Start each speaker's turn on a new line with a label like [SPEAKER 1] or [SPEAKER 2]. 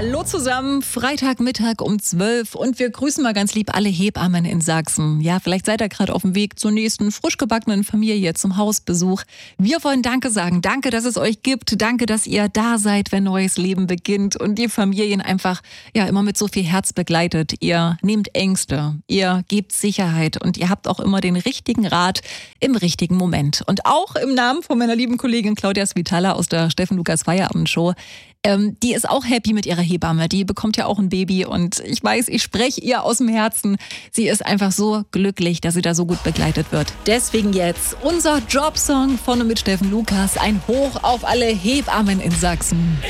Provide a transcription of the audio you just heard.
[SPEAKER 1] Hallo zusammen, Freitagmittag um 12 und wir grüßen mal ganz lieb alle Hebammen in Sachsen. Ja, vielleicht seid ihr gerade auf dem Weg zur nächsten frisch gebackenen Familie zum Hausbesuch. Wir wollen Danke sagen. Danke, dass es euch gibt. Danke, dass ihr da seid, wenn neues Leben beginnt und die Familien einfach immer mit so viel Herz begleitet. Ihr nehmt Ängste, ihr gebt Sicherheit und ihr habt auch immer den richtigen Rat im richtigen Moment. Und auch im Namen von meiner lieben Kollegin Claudia Svitala aus der Steffen Lukas Feierabendshow. Die ist auch happy mit ihrer Hebamme. Die bekommt ja auch ein Baby und ich weiß, ich spreche ihr aus dem Herzen. Sie ist einfach so glücklich, dass sie da so gut begleitet wird. Deswegen jetzt unser Jobsong von und mit Steffen Lukas. Ein Hoch auf alle Hebammen in Sachsen.